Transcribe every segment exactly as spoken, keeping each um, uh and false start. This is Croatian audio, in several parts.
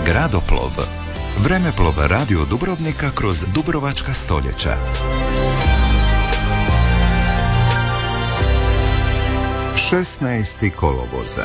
Gradoplov. Vremeplov radio Dubrovnika kroz dubrovačka stoljeća. šesnaesti kolovoza.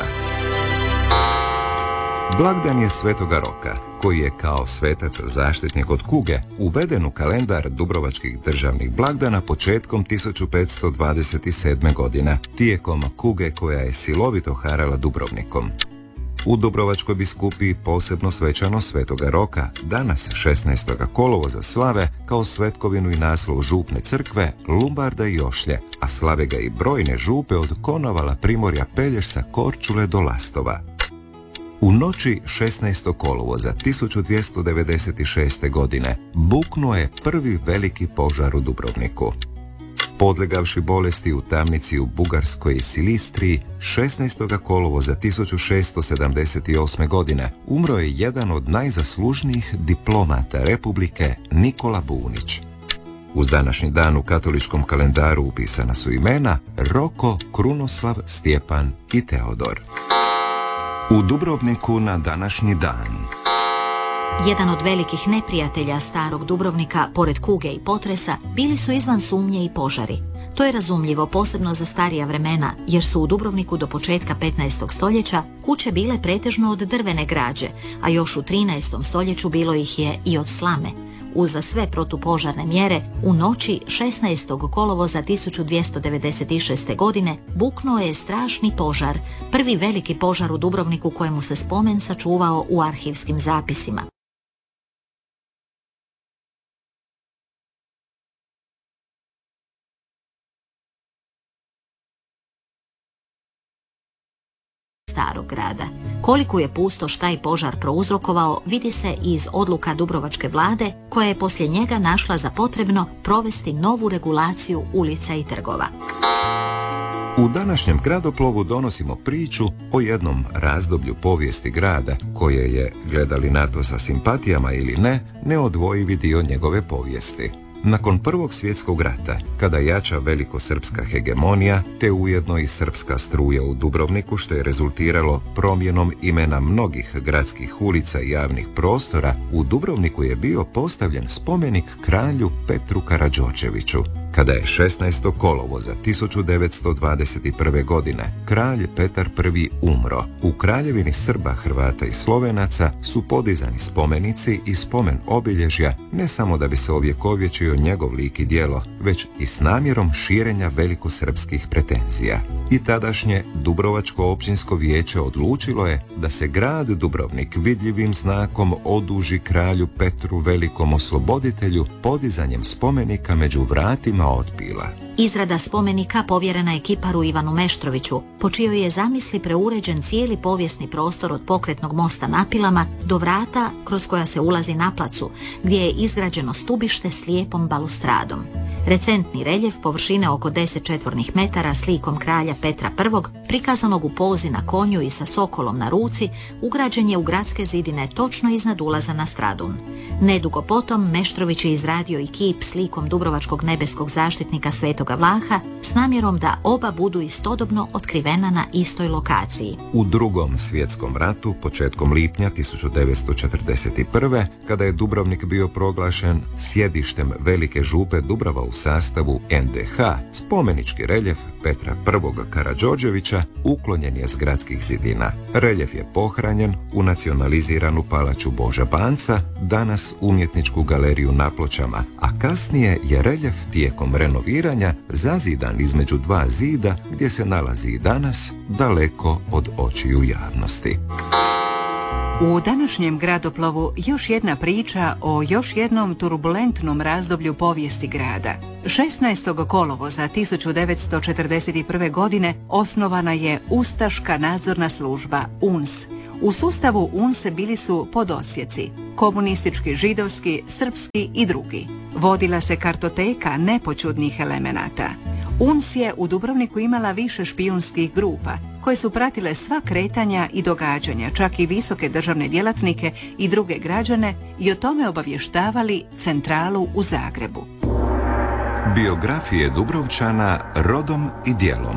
Blagdan je Svetoga Roka, koji je kao svetac zaštitnik od kuge uveden u kalendar dubrovačkih državnih blagdana početkom tisuću petsto dvadeset sedme. godine, tijekom kuge koja je silovito harala Dubrovnikom. U Dubrovačkoj biskupiji posebno svečano Svetoga Roka danas šesnaestog kolovoza slave kao svetkovinu i naslov župne crkve, Lumbarda i Ošlje, a slave ga i brojne župe od Konovala, Primorja, Pelješca, Korčule do Lastova. U noći šesnaestog kolovoza tisuću dvjesto devedeset šeste. godine buknuo je prvi veliki požar u Dubrovniku. Podlegavši bolesti u tamnici u Bugarskoj i Silistriji, šesnaestog kolovoza tisuću šesto sedamdeset osme. godine umro je jedan od najzaslužnijih diplomata Republike, Nikola Bunić. Uz današnji dan u katoličkom kalendaru upisana su imena Roko, Krunoslav, Stjepan i Teodor. U Dubrovniku na današnji dan. Jedan od velikih neprijatelja starog Dubrovnika, pored kuge i potresa, bili su izvan sumnje i požari. To je razumljivo posebno za starija vremena, jer su u Dubrovniku do početka petnaestog. stoljeća kuće bile pretežno od drvene građe, a još u trinaestom. stoljeću bilo ih je i od slame. Uza sve protupožarne mjere, u noći šesnaestog kolovoza tisuću dvjesto devedeset šeste. godine buknuo je strašni požar, prvi veliki požar u Dubrovniku kojemu se spomen sačuvao u arhivskim zapisima. Starog grada. Koliku je pustoš taj požar prouzrokovao vidi se iz odluka Dubrovačke vlade, koja je poslije njega našla za potrebno provesti novu regulaciju ulica i trgova. U današnjem Gradoplovu donosimo priču o jednom razdoblju povijesti grada, koje je, gledali na to sa simpatijama ili ne, neodvojivi dio njegove povijesti. Nakon Prvog svjetskog rata, kada jača velikosrpska hegemonija, te ujedno i srpska struja u Dubrovniku, što je rezultiralo promjenom imena mnogih gradskih ulica i javnih prostora, u Dubrovniku je bio postavljen spomenik kralju Petru Karađorđeviću. Kada je šesnaestog kolovoza tisuću devetsto dvadeset prve. godine kralj Petar I. umro, u kraljevini Srba, Hrvata i Slovenaca su podizani spomenici i spomen obilježja, ne samo da bi se ovjekovječio njegov lik i djelo, već i s namjerom širenja velikosrpskih pretenzija. I tadašnje Dubrovačko općinsko vijeće odlučilo je da se grad Dubrovnik vidljivim znakom oduži kralju Petru Velikom osloboditelju podizanjem spomenika među vratima otpila. Izrada spomenika povjerena je kiparu Ivanu Meštroviću, po čijoj je zamisli preuređen cijeli povijesni prostor od pokretnog mosta na Pilama do vrata kroz koja se ulazi na placu, gdje je izgrađeno stubište s lijepom balustradom. Recentni reljef površine oko deset četvornih metara s likom kralja Petra I, prikazanog u pozi na konju i sa sokolom na ruci, ugrađen je u gradske zidine točno iznad ulaza na Stradun. Nedugo potom Meštrović je izradio i kip s likom dubrovačkog nebeskog zaštitnika Svetoga Vlaha s namjerom da oba budu istodobno otkrivena na istoj lokaciji. U Drugom svjetskom ratu, početkom lipnja tisuću devetsto četrdeset prve. kada je Dubrovnik bio proglašen sjedištem velike župe Dubrava u sastavu en de ha, spomenički reljef Petra I. Karađorđevića uklonjen je s gradskih zidina. Reljef je pohranjen u nacionaliziranu palaču Boža Banca, danas umjetničku galeriju na Pločama, a kasnije je reljef tijekom renoviranja zazidan između dva zida gdje se nalazi i danas, daleko od očiju javnosti. U današnjem Gradoplovu još jedna priča o još jednom turbulentnom razdoblju povijesti grada. šesnaestog kolovoza tisuću devetsto četrdeset prve. godine osnovana je Ustaška nadzorna služba U N S. U sustavu U N S bili su podosjeci, komunistički, židovski, srpski i drugi. Vodila se kartoteka nepoćudnih elemenata. U N S je u Dubrovniku imala više špijunskih grupa koje su pratile sva kretanja i događanja, čak i visoke državne djelatnike i druge građane, i o tome obavještavali centralu u Zagrebu. Biografije Dubrovčana rodom i djelom.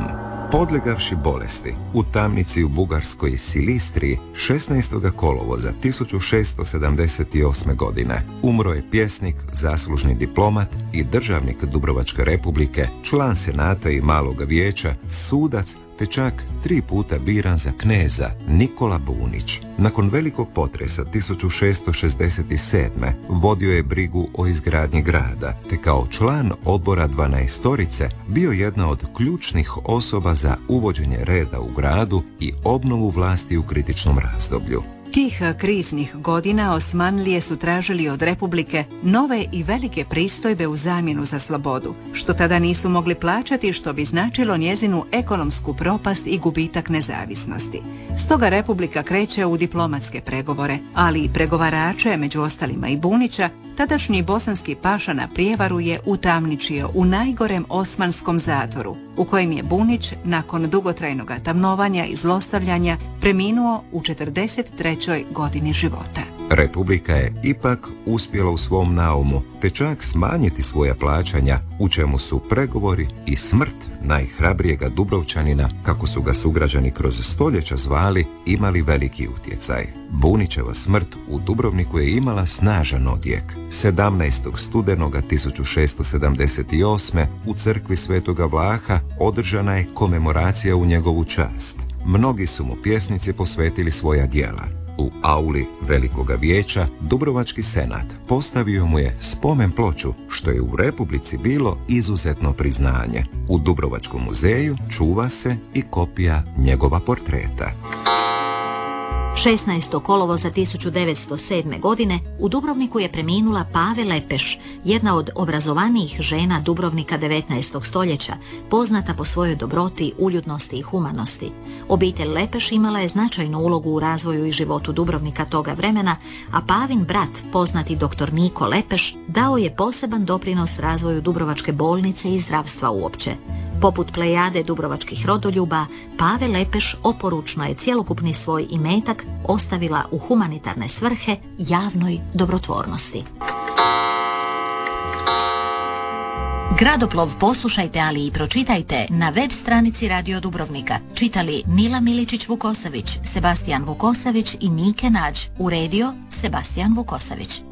Podlegavši bolesti u tamnici u bugarskoj Silistriji šesnaestog kolovoza tisuću šessto sedamdeset osme. godine umro je pjesnik, zaslužni diplomat i državnik Dubrovačke republike, član senata i maloga vijeća, sudac te čak tri puta biran za kneza Nikola Bunić. Nakon velikog potresa tisuću šessto šezdeset sedme. vodio je brigu o izgradnji grada, te kao član odbora dvanaestorice bio jedna od ključnih osoba za uvođenje reda u gradu i obnovu vlasti u kritičnom razdoblju. Tih kriznih godina Osmanlije su tražili od Republike nove i velike pristojbe u zamjenu za slobodu, što tada nisu mogli plaćati, što bi značilo njezinu ekonomsku propast i gubitak nezavisnosti. Stoga Republika kreće u diplomatske pregovore, ali i pregovarače, među ostalima i Bunića, tadašnji bosanski paša na prijevaru je utamničio u najgorem osmanskom zatvoru, u kojem je Bunić, nakon dugotrajnog tamnovanja i zlostavljanja, preminuo u četrdeset trećoj godini života. Republika je ipak uspjela u svom naumu, te čak smanjiti svoja plaćanja, u čemu su pregovori i smrt najhrabrijega Dubrovčanina, kako su ga sugrađani kroz stoljeća zvali, imali veliki utjecaj. Bunićeva smrt u Dubrovniku je imala snažan odjek. sedamnaestog studenoga tisuću šessto sedamdeset osme. u crkvi Svetoga Vlaha održana je komemoracija u njegovu čast. Mnogi su mu pjesnici posvetili svoja djela. U auli Velikoga vijeća Dubrovački senat postavio mu je spomen ploču, što je u Republici bilo izuzetno priznanje. U Dubrovačkom muzeju čuva se i kopija njegova portreta. šesnaestog kolovoza tisuću devetsto sedme. godine u Dubrovniku je preminula Pave Lepeš, jedna od obrazovanijih žena Dubrovnika devetnaestog stoljeća, poznata po svojoj dobroti, uljudnosti i humanosti. Obitelj Lepeš imala je značajnu ulogu u razvoju i životu Dubrovnika toga vremena, a Pavin brat, poznati doktor Niko Lepeš, dao je poseban doprinos razvoju Dubrovačke bolnice i zdravstva uopće. Poput plejade dubrovačkih rodoljuba, Pave Lepeš oporučno je cjelokupni svoj imetak ostavila u humanitarne svrhe javnoj dobrotvornosti. Gradoplov poslušajte, ali i pročitajte na web stranici Radio Dubrovnika. Čitali Mila Miličić-Vukosavić, Sebastijan Vukosavić i Nike Nađ. Uredio Sebastijan Vukosavić.